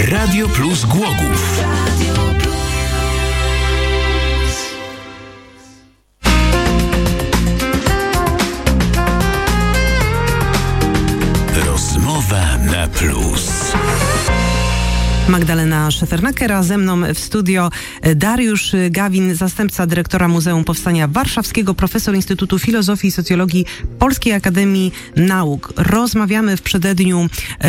Radio Plus Głogów. Rozmowa na plus. Magdalena Szefernaker, a ze mną w studio Dariusz Gawin, zastępca dyrektora Muzeum Powstania Warszawskiego, profesor Instytutu Filozofii i Socjologii Polskiej Akademii Nauk. Rozmawiamy w przededniu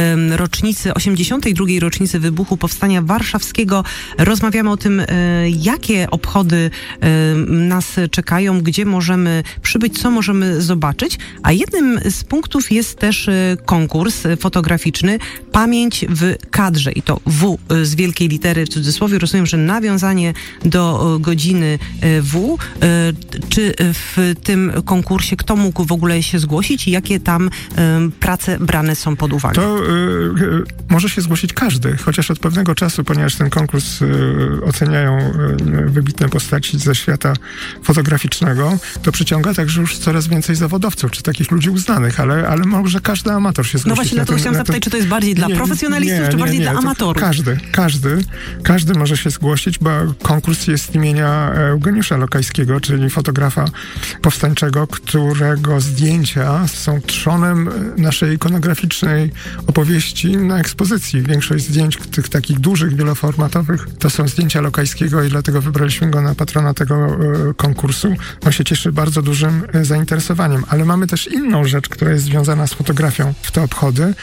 82. rocznicy wybuchu Powstania Warszawskiego. Rozmawiamy o tym, jakie obchody nas czekają, gdzie możemy przybyć, co możemy zobaczyć. A jednym z punktów jest też konkurs fotograficzny Pamięć w kadrze i to W z wielkiej litery w cudzysłowie. Rozumiem, że nawiązanie do godziny W. Czy w tym konkursie kto mógł w ogóle się zgłosić i jakie tam prace brane są pod uwagę? To może się zgłosić każdy, chociaż od pewnego czasu, ponieważ ten konkurs oceniają wybitne postaci ze świata fotograficznego, to przyciąga także już coraz więcej zawodowców, czy takich ludzi uznanych, ale może każdy amator się zgłosić. No właśnie, dlatego chciałam zapytać, czy to jest bardziej dla profesjonalistów, czy bardziej dla amatorów? Każdy może się zgłosić, bo konkurs jest z imienia Eugeniusza Lokajskiego, czyli fotografa powstańczego, którego zdjęcia są trzonem naszej ikonograficznej opowieści na ekspozycji. Większość zdjęć, tych takich dużych, wieloformatowych, to są zdjęcia Lokajskiego i dlatego wybraliśmy go na patrona tego konkursu. On się cieszy bardzo dużym zainteresowaniem, ale mamy też inną rzecz, która jest związana z fotografią w te obchody.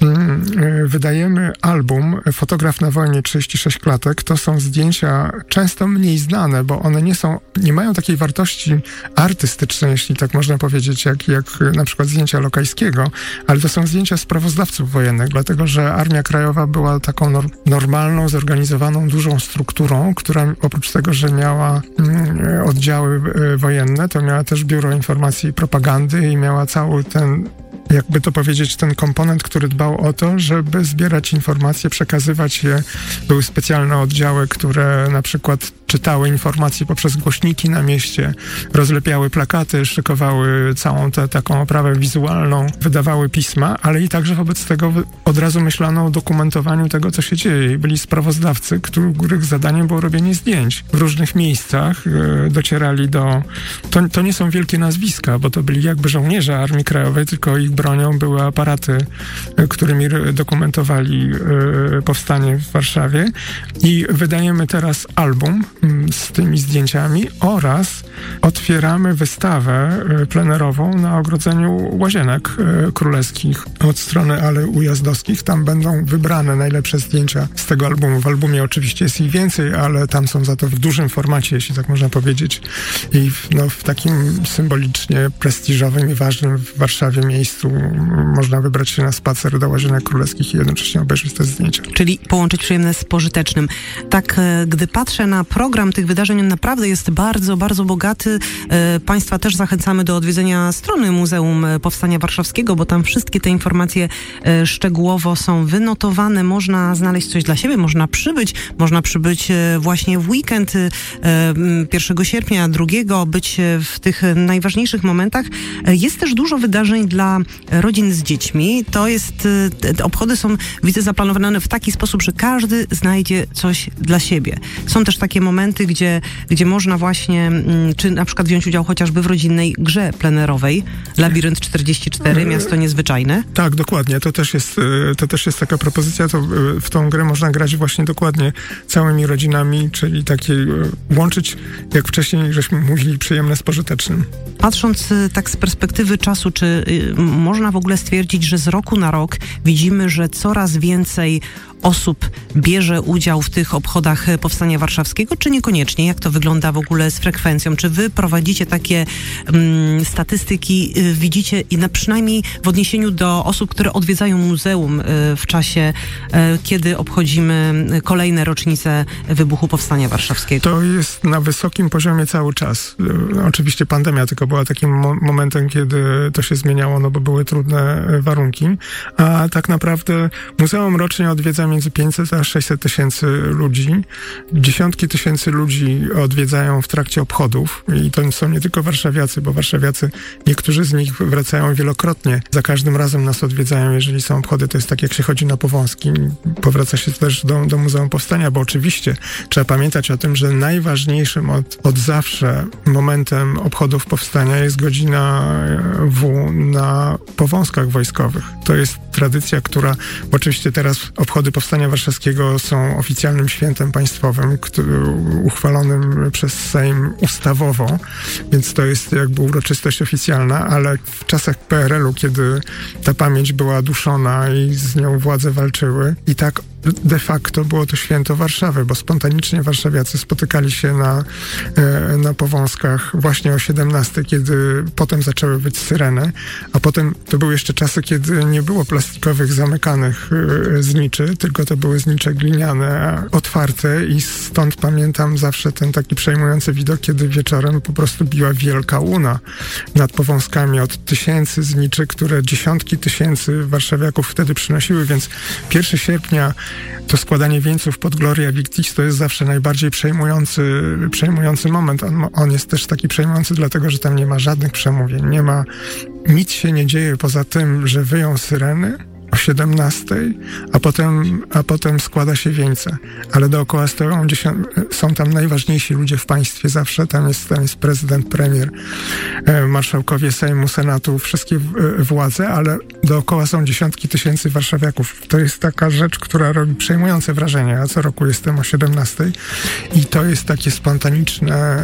Wydajemy album Fotograf na wojnie 36 klatek. To są zdjęcia często mniej znane, bo one nie mają takiej wartości artystycznej, jeśli tak można powiedzieć, jak na przykład zdjęcia Lokajskiego, ale to są zdjęcia sprawozdawców wojennych, dlatego że Armia Krajowa była taką normalną, zorganizowaną, dużą strukturą, która oprócz tego, że miała oddziały wojenne, to miała też Biuro Informacji i Propagandy i miała cały ten, jakby to powiedzieć, ten komponent, który dbał o to, żeby zbierać informacje, przekazywać je. Były specjalne oddziały, które na przykład czytały informacje poprzez głośniki na mieście, rozlepiały plakaty, szykowały całą tę taką oprawę wizualną, wydawały pisma, ale i także wobec tego od razu myślano o dokumentowaniu tego, co się dzieje. Byli sprawozdawcy, których zadaniem było robienie zdjęć. W różnych miejscach docierali do... To nie są wielkie nazwiska, bo to byli jakby żołnierze Armii Krajowej, tylko ich bronią były aparaty, którymi dokumentowali powstanie w Warszawie. I wydajemy teraz album z tymi zdjęciami oraz otwieramy wystawę plenerową na ogrodzeniu Łazienek Królewskich od strony Alei Ujazdowskich. Tam będą wybrane najlepsze zdjęcia z tego albumu. W albumie oczywiście jest ich więcej, ale tam są za to w dużym formacie, jeśli tak można powiedzieć. I w takim symbolicznie prestiżowym i ważnym w Warszawie miejscu można wybrać się na spacer do Łazienek Królewskich i jednocześnie obejrzeć te zdjęcia. Czyli połączyć przyjemne z pożytecznym. Tak, gdy patrzę na program tych wydarzeń, on naprawdę jest bardzo, bardzo bogaty. Państwa też zachęcamy do odwiedzenia strony Muzeum Powstania Warszawskiego, bo tam wszystkie te informacje szczegółowo są wynotowane. Można znaleźć coś dla siebie, można przybyć właśnie w weekend 1 sierpnia, 2, być w tych najważniejszych momentach. Jest też dużo wydarzeń dla rodzin z dziećmi. Te obchody są, widzę, zaplanowane w taki sposób, że każdy znajdzie coś dla siebie. Są też takie momenty, gdzie można właśnie, czy na przykład wziąć udział chociażby w rodzinnej grze plenerowej. Labirynt 44, miasto niezwyczajne. Tak, dokładnie. To też jest taka propozycja. To w tą grę można grać właśnie dokładnie całymi rodzinami, czyli łączyć, jak wcześniej żeśmy mówili, przyjemne z pożytecznym. Patrząc tak z perspektywy czasu, czy można w ogóle stwierdzić, że z roku na rok widzimy, że coraz więcej osób bierze udział w tych obchodach Powstania Warszawskiego, czy niekoniecznie? Jak to wygląda w ogóle z frekwencją? Czy wy prowadzicie takie statystyki, widzicie, przynajmniej w odniesieniu do osób, które odwiedzają muzeum w czasie, kiedy obchodzimy kolejne rocznice wybuchu Powstania Warszawskiego? To jest na wysokim poziomie cały czas. Oczywiście pandemia tylko była takim momentem, kiedy to się zmieniało, no bo były trudne warunki, a tak naprawdę muzeum rocznie odwiedza między 500 a 600 tysięcy ludzi. Dziesiątki tysięcy ludzi odwiedzają w trakcie obchodów i to są nie tylko warszawiacy, bo warszawiacy, niektórzy z nich wracają wielokrotnie. Za każdym razem nas odwiedzają, jeżeli są obchody. To jest tak, jak się chodzi na Powązki. Powraca się też do Muzeum Powstania, bo oczywiście trzeba pamiętać o tym, że najważniejszym od zawsze momentem obchodów Powstania jest godzina W na Powązkach wojskowych. To jest tradycja, która oczywiście teraz obchody Powstania Warszawskiego są oficjalnym świętem państwowym, uchwalonym przez Sejm ustawowo, więc to jest jakby uroczystość oficjalna, ale w czasach PRL-u, kiedy ta pamięć była duszona i z nią władze walczyły, i tak de facto było to święto Warszawy, bo spontanicznie warszawiacy spotykali się na Powązkach właśnie o 17, kiedy potem zaczęły być syreny, a potem to były jeszcze czasy, kiedy nie było plastikowych zamykanych zniczy, tylko to były znicze gliniane, otwarte i stąd pamiętam zawsze ten taki przejmujący widok, kiedy wieczorem po prostu biła wielka łuna nad Powązkami od tysięcy zniczy, które dziesiątki tysięcy warszawiaków wtedy przynosiły, więc 1 sierpnia to składanie wieńców pod Gloria Victis to jest zawsze najbardziej przejmujący moment. On jest też taki przejmujący dlatego, że tam nie ma żadnych przemówień, nic się nie dzieje poza tym, że wyją syreny o 17, a potem składa się wieńce. Ale dookoła są tam najważniejsi ludzie w państwie zawsze. Tam jest prezydent, premier, marszałkowie Sejmu, Senatu, wszystkie władze, ale dookoła są dziesiątki tysięcy warszawiaków. To jest taka rzecz, która robi przejmujące wrażenie. Ja co roku jestem o 17 i to jest takie spontaniczne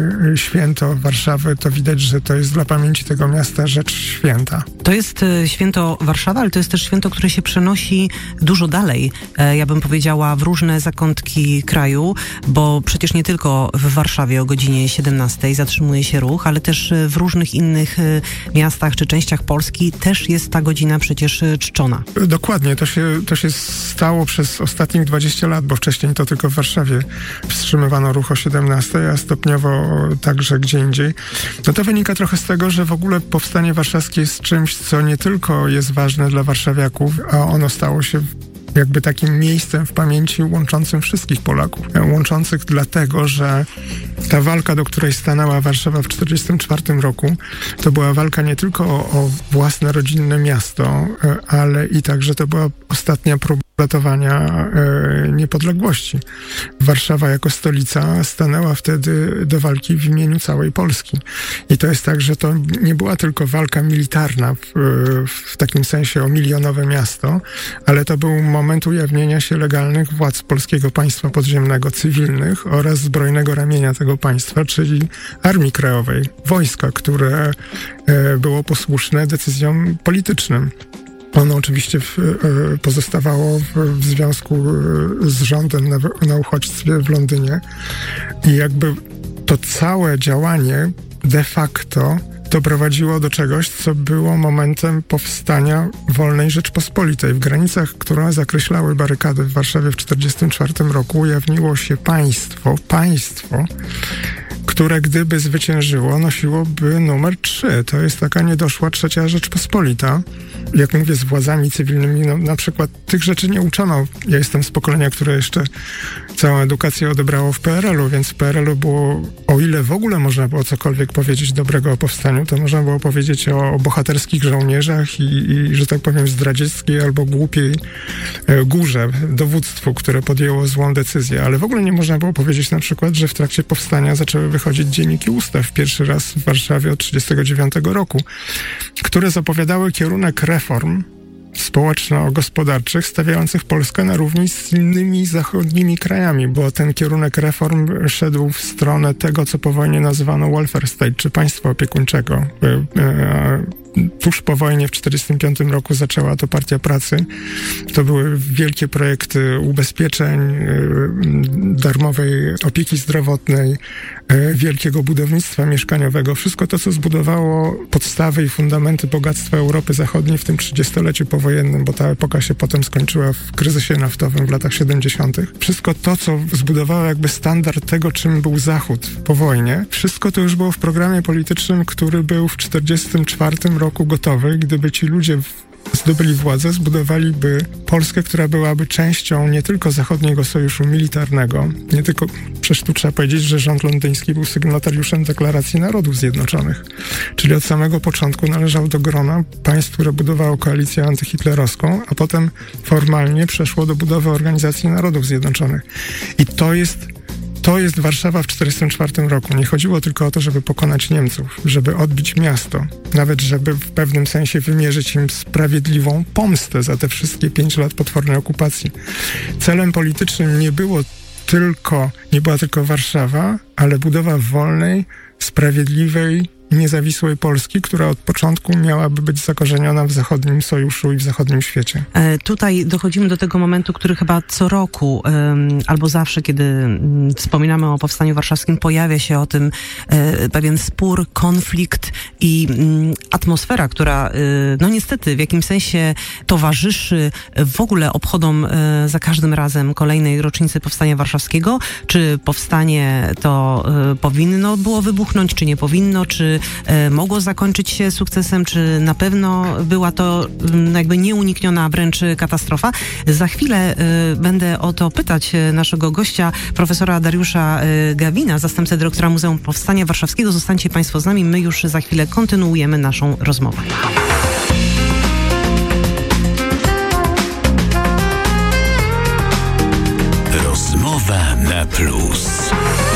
święto Warszawy. To widać, że to jest dla pamięci tego miasta rzecz święta. To jest święto Warszawy, ale to jest też święto, które się przenosi dużo dalej, ja bym powiedziała, w różne zakątki kraju, bo przecież nie tylko w Warszawie o godzinie 17 zatrzymuje się ruch, ale też w różnych innych miastach czy częściach Polski też jest ta godzina przecież czczona. Dokładnie, to się stało przez ostatnich 20 lat, bo wcześniej to tylko w Warszawie wstrzymywano ruch o 17, a stopniowo także gdzie indziej. No to wynika trochę z tego, że w ogóle powstanie warszawskie jest czymś, co nie tylko jest ważne dla warszawiaków, a ono stało się jakby takim miejscem w pamięci łączącym wszystkich Polaków. Łączących dlatego, że ta walka, do której stanęła Warszawa w 1944 roku, to była walka nie tylko o własne rodzinne miasto, ale i także to była ostatnia próba ratowania niepodległości. Warszawa jako stolica stanęła wtedy do walki w imieniu całej Polski. I to jest tak, że to nie była tylko walka militarna w takim sensie o milionowe miasto, ale to był moment ujawnienia się legalnych władz polskiego państwa podziemnego, cywilnych oraz zbrojnego ramienia tego państwa, czyli Armii Krajowej, wojska, które było posłuszne decyzjom politycznym. Ono oczywiście pozostawało w związku z rządem na uchodźstwie w Londynie i jakby to całe działanie de facto doprowadziło do czegoś, co było momentem powstania wolnej Rzeczpospolitej. W granicach, które zakreślały barykady w Warszawie w 1944 roku, ujawniło się państwo, które gdyby zwyciężyło, nosiłoby numer 3. To jest taka niedoszła trzecia Rzeczpospolita. Jak mówię, z władzami cywilnymi, no, na przykład tych rzeczy nie uczono. Ja jestem z pokolenia, które jeszcze całą edukację odebrało w PRL-u, więc w PRL-u było, o ile w ogóle można było cokolwiek powiedzieć dobrego o powstaniu, to można było powiedzieć o bohaterskich żołnierzach i że tak powiem, zdradzieckiej albo głupiej górze, dowództwu, które podjęło złą decyzję. Ale w ogóle nie można było powiedzieć na przykład, że w trakcie powstania zaczęły wychodzić dzienniki ustaw pierwszy raz w Warszawie od 1939 roku, które zapowiadały kierunek reform społeczno-gospodarczych stawiających Polskę na równi z innymi zachodnimi krajami, bo ten kierunek reform szedł w stronę tego, co po wojnie nazywano welfare state, czy państwa opiekuńczego. Tuż po wojnie w 1945 roku zaczęła to Partia Pracy. To były wielkie projekty ubezpieczeń, darmowej opieki zdrowotnej, wielkiego budownictwa mieszkaniowego. Wszystko to, co zbudowało podstawy i fundamenty bogactwa Europy Zachodniej w tym 30-leciu powojennym, bo ta epoka się potem skończyła w kryzysie naftowym w latach 70. Wszystko to, co zbudowało jakby standard tego, czym był Zachód po wojnie, wszystko to już było w programie politycznym, który był w 1944 roku gotowy. Gdyby ci ludzie zdobyli władzę, zbudowaliby Polskę, która byłaby częścią nie tylko Zachodniego Sojuszu Militarnego, nie tylko, przecież tu trzeba powiedzieć, że rząd londyński był sygnatariuszem Deklaracji Narodów Zjednoczonych, czyli od samego początku należał do grona państw, które budowało koalicję antyhitlerowską, a potem formalnie przeszło do budowy Organizacji Narodów Zjednoczonych. I to jest Warszawa w 1944 roku. Nie chodziło tylko o to, żeby pokonać Niemców, żeby odbić miasto, nawet żeby w pewnym sensie wymierzyć im sprawiedliwą pomstę za te wszystkie 5 lat potwornej okupacji. Celem politycznym nie była tylko Warszawa, ale budowa wolnej, sprawiedliwej, niezawisłej Polski, która od początku miałaby być zakorzeniona w zachodnim sojuszu i w zachodnim świecie. Tutaj dochodzimy do tego momentu, który chyba co roku albo zawsze, kiedy wspominamy o Powstaniu Warszawskim, pojawia się o tym pewien spór, konflikt i atmosfera, która no niestety w jakimś sensie towarzyszy w ogóle obchodom za każdym razem kolejnej rocznicy Powstania Warszawskiego. Czy powstanie to powinno było wybuchnąć, czy nie powinno, czy mogło zakończyć się sukcesem, czy na pewno była to jakby nieunikniona wręcz katastrofa. Za chwilę będę o to pytać naszego gościa, profesora Dariusza Gawina, zastępcę dyrektora Muzeum Powstania Warszawskiego. Zostańcie Państwo z nami, my już za chwilę kontynuujemy naszą rozmowę. Rozmowa na plus.